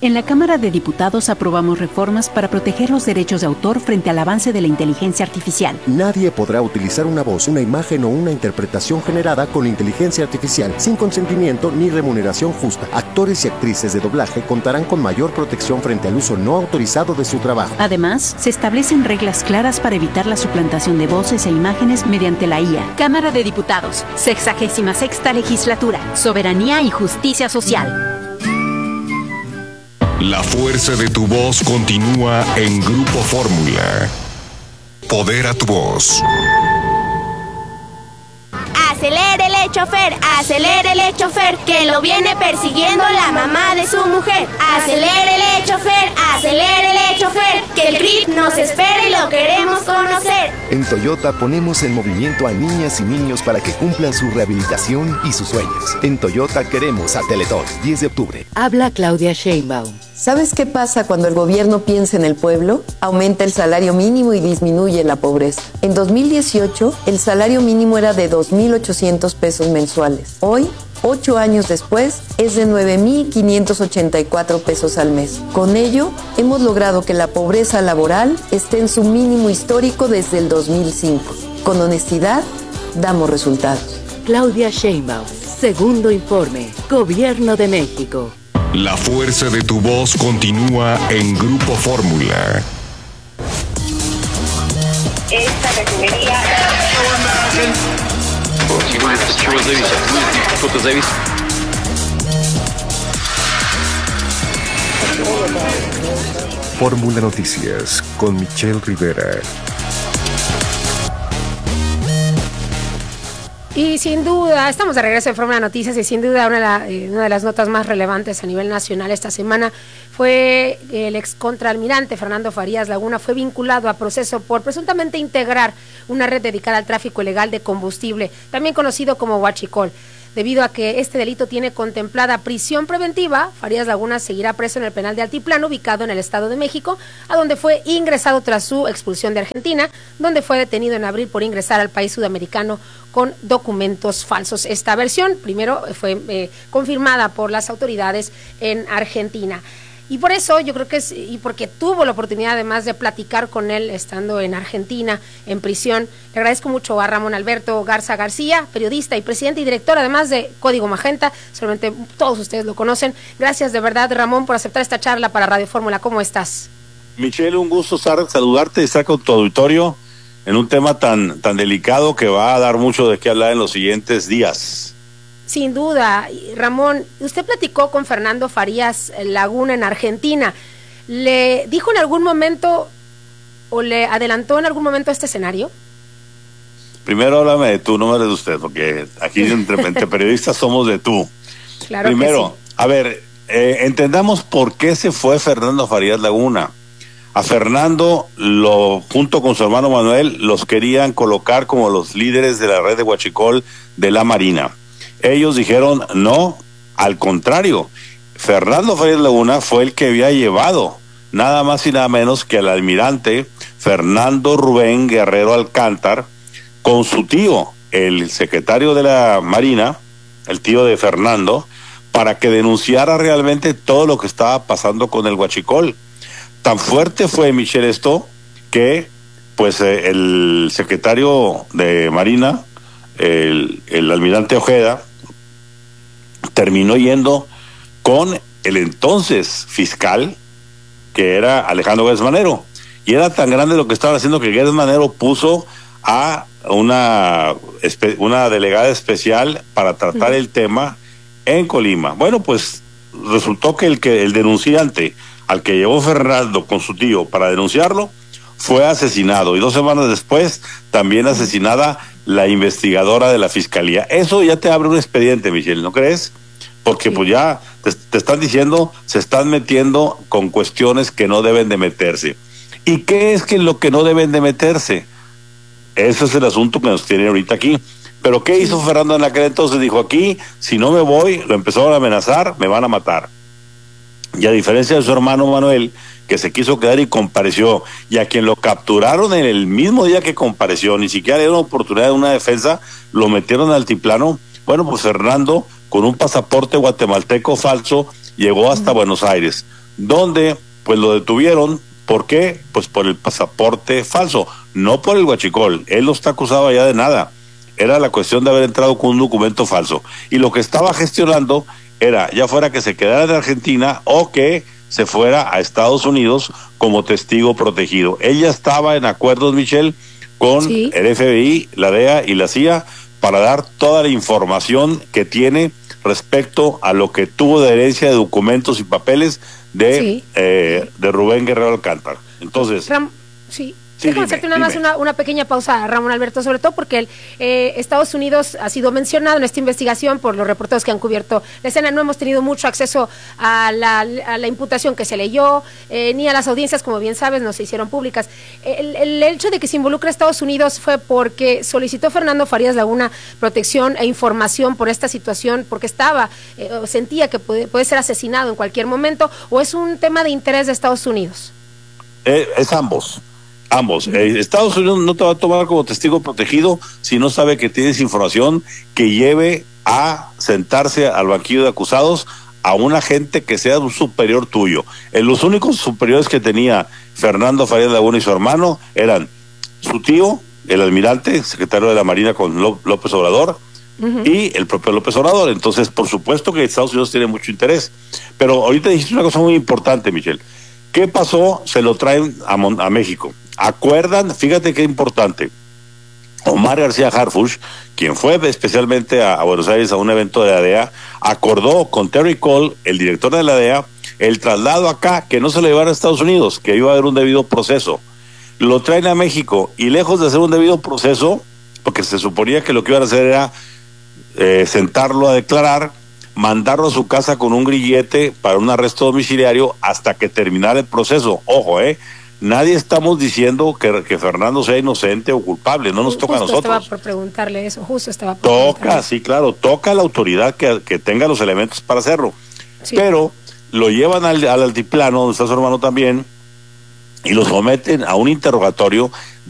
En la Cámara de Diputados aprobamos reformas para proteger los derechos de autor frente al avance de la inteligencia artificial. Nadie podrá utilizar una voz, una imagen o una interpretación generada con inteligencia artificial sin consentimiento ni remuneración justa. Actores y actrices de doblaje contarán con mayor protección frente al uso no autorizado de su trabajo. Además, se establecen reglas claras para evitar la suplantación de voces e imágenes mediante la IA. Cámara de Diputados, 66ª Legislatura, Soberanía y Justicia Social. La fuerza de tu voz continúa en Grupo Fórmula. Poder a tu voz. Acelérele, chofer, que lo viene persiguiendo la mamá de su mujer. Acelérele, chofer, que el grip nos espera y lo queremos conocer. En Toyota ponemos en movimiento a niñas y niños para que cumplan su rehabilitación y sus sueños. En Toyota queremos a Teletón, 10 de octubre. Habla Claudia Sheinbaum. ¿Sabes qué pasa cuando el gobierno piensa en el pueblo? Aumenta el salario mínimo y disminuye la pobreza. En 2018, el salario mínimo era de 2,800 pesos mensuales. Hoy, 8 años después, es de 9,584 pesos al mes. Con ello, hemos logrado que la pobreza laboral esté en su mínimo histórico desde el 2005. Con honestidad, damos resultados. Claudia Sheinbaum, segundo informe, Gobierno de México. La fuerza de tu voz continúa en Grupo Fórmula. Esta refinería... Fórmula Noticias con Michelle Rivera. Y sin duda, estamos de regreso en Fórmula Noticias y sin duda una de las notas más relevantes a nivel nacional esta semana fue el ex contraalmirante Fernando Farías Laguna fue vinculado a proceso por presuntamente integrar una red dedicada al tráfico ilegal de combustible, también conocido como huachicol. Debido a que este delito tiene contemplada prisión preventiva, Farías Laguna seguirá preso en el penal de Altiplano, ubicado en el Estado de México, a donde fue ingresado tras su expulsión de Argentina, donde fue detenido en abril por ingresar al país sudamericano con documentos falsos. Esta versión primero fue confirmada por las autoridades en Argentina. Y por eso yo creo que y porque tuvo la oportunidad además de platicar con él estando en Argentina, en prisión, le agradezco mucho a Ramón Alberto Garza García, periodista y presidente y director además de Código Magenta, solamente todos ustedes lo conocen. Gracias de verdad, Ramón, por aceptar esta charla para Radio Fórmula. ¿Cómo estás? Michelle, un gusto saludarte y estar con tu auditorio en un tema tan delicado que va a dar mucho de qué hablar en los siguientes días. Sin duda. Ramón, usted platicó con Fernando Farías Laguna en Argentina. ¿Le dijo en algún momento o le adelantó en algún momento este escenario? Primero háblame de tú, no me hables de usted, porque aquí entre periodistas somos de tú. Claro. Primero, que sí. A ver, entendamos por qué se fue Fernando Farías Laguna. A Fernando, junto con su hermano Manuel, los querían colocar como los líderes de la red de huachicol de la Marina. Ellos dijeron no, al contrario, Fernando Farías Laguna fue el que había llevado nada más y nada menos que al almirante Fernando Rubén Guerrero Alcántar con su tío, el secretario de la Marina, el tío de Fernando, para que denunciara realmente todo lo que estaba pasando con el huachicol. Tan fuerte fue, Michelle, esto, que pues el secretario de Marina, el almirante Ojeda, terminó yendo con el entonces fiscal, que era Alejandro Gertz Manero, y era tan grande lo que estaban haciendo que Gertz Manero puso a una delegada especial para tratar el tema en Colima. Bueno, pues resultó que el denunciante al que llevó Fernando con su tío para denunciarlo fue asesinado, y 2 semanas después también asesinada la investigadora de la fiscalía. Eso ya te abre un expediente, Michelle, ¿no crees? Porque pues ya te están diciendo, se están metiendo con cuestiones que no deben de meterse. ¿Y qué es lo que no deben de meterse? Ese es el asunto que nos tiene ahorita aquí. Pero ¿qué hizo Fernando en aquel entonces? Dijo, aquí, si no me voy, lo empezaron a amenazar, me van a matar. Y a diferencia de su hermano Manuel, que se quiso quedar y compareció, y a quien lo capturaron en el mismo día que compareció, ni siquiera le dieron oportunidad de una defensa, lo metieron al altiplano. Bueno, pues Fernando, con un pasaporte guatemalteco falso, llegó hasta Buenos Aires. donde pues lo detuvieron. ¿Por qué? Pues por el pasaporte falso, no por el huachicol. Él no está acusado ya de nada. Era la cuestión de haber entrado con un documento falso. Y lo que estaba gestionando era, ya fuera que se quedara en Argentina o que se fuera a Estados Unidos como testigo protegido. Ella estaba en acuerdos, Michelle, con el FBI, la DEA y la CIA para dar toda la información que tiene respecto a lo que tuvo de herencia de documentos y papeles de Rubén Guerrero Alcántara. Entonces, déjame hacerte una pequeña pausa, Ramón Alberto, sobre todo porque Estados Unidos ha sido mencionado en esta investigación por los reporteros que han cubierto la escena. No hemos tenido mucho acceso a la imputación que se leyó, ni a las audiencias, como bien sabes, no se hicieron públicas. El hecho de que se involucre a Estados Unidos fue porque solicitó Fernando Farías Laguna protección e información por esta situación, porque sentía que puede ser asesinado en cualquier momento, o es un tema de interés de Estados Unidos. Es ambos. Estados Unidos no te va a tomar como testigo protegido si no sabe que tienes información que lleve a sentarse al banquillo de acusados a un agente que sea un superior tuyo. Los únicos superiores que tenía Fernando Farías Laguna y su hermano eran su tío, el almirante, secretario de la Marina con López Obrador, y el propio López Obrador. Entonces, por supuesto que Estados Unidos tiene mucho interés. Pero ahorita dijiste una cosa muy importante, Michelle. ¿Qué pasó? Se lo traen a México. Acuerdan, fíjate qué importante, Omar García Harfuch, quien fue especialmente a Buenos Aires a un evento de la DEA, acordó con Terry Cole, el director de la DEA, el traslado acá, que no se lo llevara a Estados Unidos, que iba a haber un debido proceso. Lo traen a México y lejos de hacer un debido proceso, porque se suponía que lo que iban a hacer era sentarlo a declarar, mandarlo a su casa con un grillete para un arresto domiciliario hasta que terminara el proceso. Ojo, nadie estamos diciendo que Fernando sea inocente o culpable, no nos toca a nosotros. Estaba por preguntarle eso, toca a la autoridad que tenga los elementos para hacerlo. Sí. Pero lo llevan al altiplano, donde está su hermano también, y lo someten a un interrogatorio